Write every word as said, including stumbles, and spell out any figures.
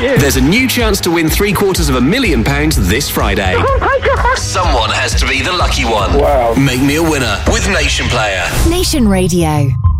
you. There's a new chance to win three quarters of a million pounds this Friday. Oh my God. Someone has to be the lucky one. Wow. Make me a winner with Nation Player. Nation Radio.